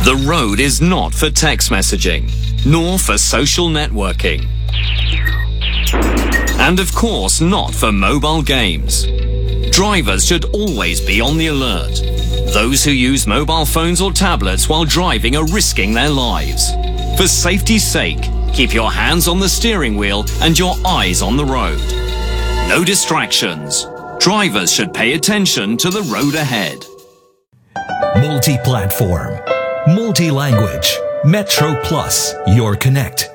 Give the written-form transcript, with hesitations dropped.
The road is not for text messaging, nor for social networking. And of course, not for mobile games. Drivers should always be on the alert. Those who use mobile phones or tablets while driving are risking their lives. For safety's sake, keep your hands on the steering wheel and your eyes on the road. No distractions. Drivers should pay attention to the road ahead. Multi-platform, multi-language, Metro Plus, your connect.